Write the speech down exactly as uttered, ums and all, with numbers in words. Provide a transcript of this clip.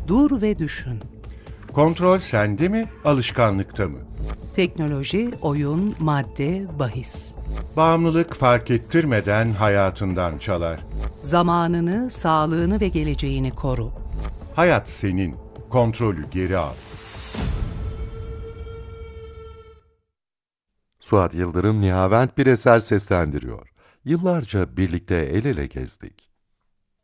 Dur ve düşün. Kontrol sende mi, alışkanlıkta mı? Teknoloji, oyun, madde, bahis. Bağımlılık fark ettirmeden hayatından çalar. Zamanını, sağlığını ve geleceğini koru. Hayat senin, kontrolü geri al. Suat Yıldırım Nihavent Bireser seslendiriyor. Yıllarca birlikte el ele gezdik.